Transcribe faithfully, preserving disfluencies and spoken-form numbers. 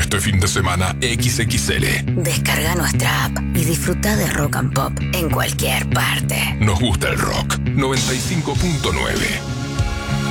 Este fin de semana equis equis ele. Descarga nuestra app y disfruta de Rock and Pop en cualquier parte. Nos gusta el rock. noventa y cinco punto nueve.